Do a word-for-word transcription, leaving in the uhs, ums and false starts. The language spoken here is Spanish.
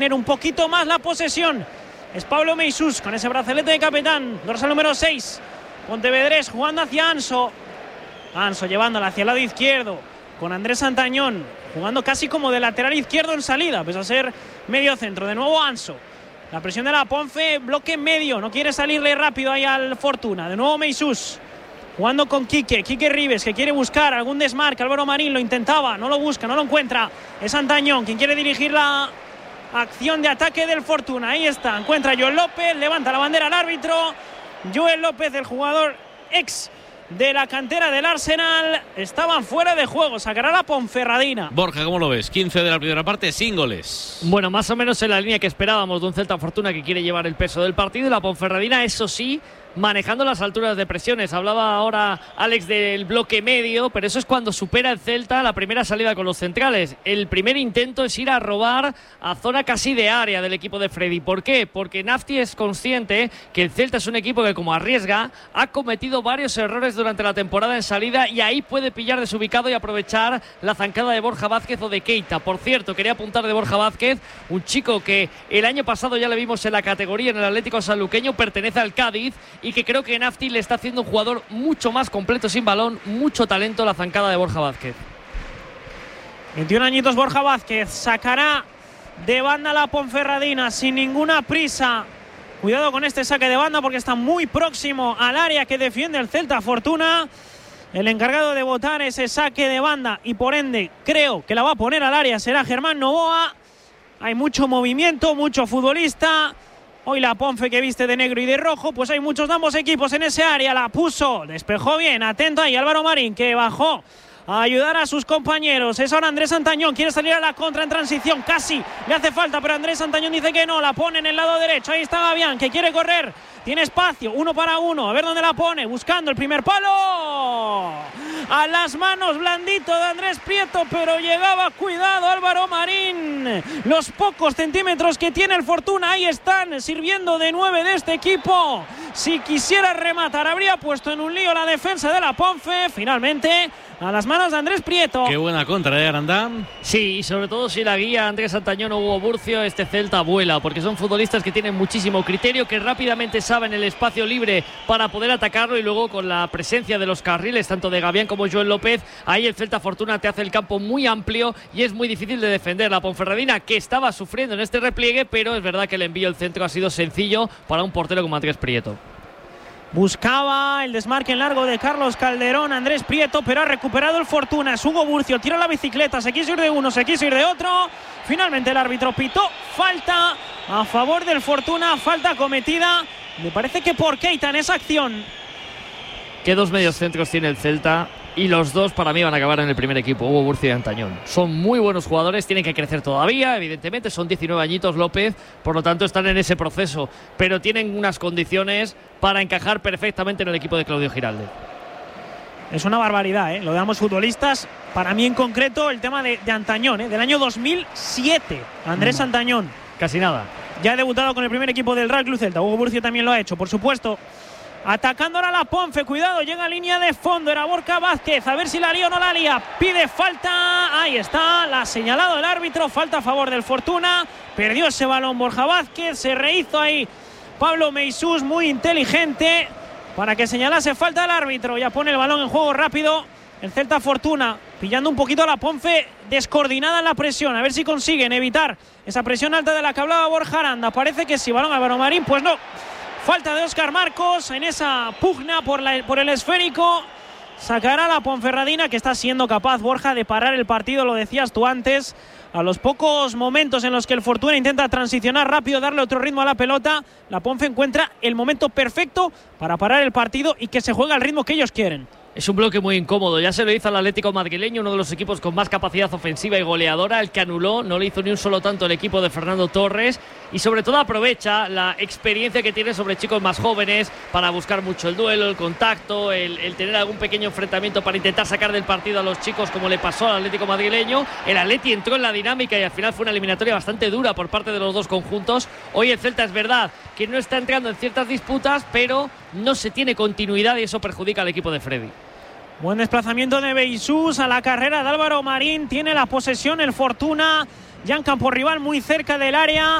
tener un poquito más la posesión. Es Pablo Meisús con ese brazalete de capitán, dorsal número seis. Pontevedrés jugando hacia Anso. Anso llevándola hacia el lado izquierdo con Andrés Santañón, jugando casi como de lateral izquierdo en salida, pese a ser medio centro. De nuevo Anso. La presión de la Ponfe, bloque medio, no quiere salirle rápido ahí al Fortuna. De nuevo Meisús, jugando con Quique, Quique Ribes, que quiere buscar algún desmarque. Álvaro Marín lo intentaba, no lo busca, no lo encuentra. Es Santañón quien quiere dirigir la acción de ataque del Fortuna. Ahí está, encuentra a Joel López, levanta la bandera al árbitro. Joel López, el jugador ex de la cantera del Arsenal, estaban fuera de juego. Sacará la Ponferradina. Borja, ¿cómo lo ves? quince de la primera parte, sin goles. Bueno, más o menos en la línea que esperábamos de un Celta Fortuna que quiere llevar el peso del partido. Y la Ponferradina, eso sí, manejando las alturas de presiones. Hablaba ahora Alex del bloque medio, pero eso es cuando supera el Celta la primera salida con los centrales. El primer intento es ir a robar a zona casi de área del equipo de Freddy. ¿Por qué? Porque Nafti es consciente que el Celta es un equipo que, como arriesga, ha cometido varios errores durante la temporada en salida y ahí puede pillar desubicado y aprovechar la zancada de Borja Vázquez o de Keita. Por cierto, quería apuntar de Borja Vázquez, un chico que el año pasado ya le vimos en la categoría en el Atlético Sanluqueño, pertenece al Cádiz, y que creo que Nafti le está haciendo un jugador mucho más completo sin balón, mucho talento la zancada de Borja Vázquez. veintiún añitos Borja Vázquez, sacará de banda la Ponferradina sin ninguna prisa. Cuidado con este saque de banda porque está muy próximo al área que defiende el Celta Fortuna. El encargado de botar ese saque de banda y por ende creo que la va a poner al área será Germán Novoa. Hay mucho movimiento, mucho futbolista. Hoy la Ponfe que viste de negro y de rojo, pues hay muchos de ambos equipos en ese área. La puso, despejó bien, atento ahí Álvaro Marín, que bajó a ayudar a sus compañeros. Es ahora Andrés Santañón, quiere salir a la contra en transición, casi le hace falta, pero Andrés Santañón dice que no, la pone en el lado derecho. Ahí está Gavián, que quiere correr, tiene espacio, uno para uno, a ver dónde la pone, buscando el primer palo. A las manos blandito de Andrés Prieto, pero llegaba, cuidado Álvaro Marín. Los pocos centímetros que tiene el Fortuna, ahí están, sirviendo de nueve de este equipo. Si quisiera rematar, habría puesto en un lío la defensa de la Ponfe. Finalmente, a las manos de Andrés Prieto. Qué buena contra de Arandán. Sí, y sobre todo si la guía Andrés Santañón o Hugo Burcio, este Celta vuela, porque son futbolistas que tienen muchísimo criterio, que rápidamente saben el espacio libre para poder atacarlo, y luego con la presencia de los carriles, tanto de Gavián como Joel López, ahí el Celta Fortuna te hace el campo muy amplio y es muy difícil de defender. La Ponferradina, que estaba sufriendo en este repliegue, pero es verdad que el envío al centro ha sido sencillo para un portero como Andrés Prieto. Buscaba el desmarque en largo de Carlos Calderón, Andrés Prieto, pero ha recuperado el Fortuna. Es Hugo Burcio, tira la bicicleta, se quiso ir de uno, se quiso ir de otro. Finalmente el árbitro pitó falta a favor del Fortuna, falta cometida, me parece que por Keita en esa acción. ¿Qué dos medios centros tiene el Celta? Y los dos para mí van a acabar en el primer equipo, Hugo Burcio y Antañón. Son muy buenos jugadores, tienen que crecer todavía, evidentemente, son diecinueve añitos López, por lo tanto están en ese proceso, pero tienen unas condiciones para encajar perfectamente en el equipo de Claudio Giralde. Es una barbaridad, ¿eh? Lo de ambos futbolistas. Para mí en concreto el tema de, de Antañón, ¿eh? Del año dos mil siete, Andrés mm. Antañón. Casi nada. Ya ha debutado con el primer equipo del Real Club Celta, Hugo Burcio también lo ha hecho, por supuesto. Atacando ahora la Ponfe, cuidado, llega a línea de fondo, era Borja Vázquez, a ver si la lía o no la lía, pide falta, ahí está, la ha señalado el árbitro, falta a favor del Fortuna, perdió ese balón Borja Vázquez, se rehizo ahí Pablo Meisús, muy inteligente, para que señalase falta al árbitro, ya pone el balón en juego rápido, el Celta Fortuna, pillando un poquito a la Ponfe, descoordinada en la presión, a ver si consiguen evitar esa presión alta de la que hablaba Borja Aranda, parece que sí, balón Álvaro Marín, pues no. Falta de Óscar Marcos en esa pugna por, la, por el esférico. Sacará la Ponferradina, que está siendo capaz, Borja, de parar el partido, lo decías tú antes. A los pocos momentos en los que el Fortuna intenta transicionar rápido, darle otro ritmo a la pelota, la Ponfe encuentra el momento perfecto para parar el partido y que se juegue al ritmo que ellos quieren. Es un bloque muy incómodo, ya se lo hizo al Atlético madrileño, uno de los equipos con más capacidad ofensiva y goleadora, el que anuló, no le hizo ni un solo tanto el equipo de Fernando Torres, y sobre todo aprovecha la experiencia que tiene sobre chicos más jóvenes para buscar mucho el duelo, el contacto, el, el tener algún pequeño enfrentamiento para intentar sacar del partido a los chicos, como le pasó al Atlético madrileño. El Atleti entró en la dinámica y al final fue una eliminatoria bastante dura por parte de los dos conjuntos. Hoy el Celta es verdad que no está entrando en ciertas disputas, pero no se tiene continuidad y eso perjudica al equipo de Freddy. Buen desplazamiento de Meisús a la carrera de Álvaro Marín. Tiene la posesión el Fortuna ya en campo rival, muy cerca del área.